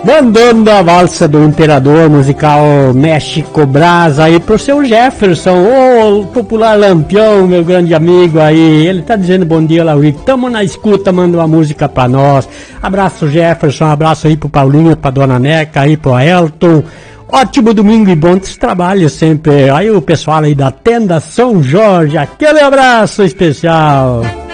Mandando a valsa do Imperador, musical México Brás aí pro seu Jefferson, o popular Lampião, meu grande amigo aí. Ele tá dizendo bom dia, Laurico. Tamo na escuta, manda uma música pra nós. Abraço, Jefferson, abraço aí pro Paulinho, pra Dona Neca, aí pro Aelton. Ótimo domingo e bons trabalhos sempre. Aí o pessoal aí da Tenda São Jorge, aquele abraço especial.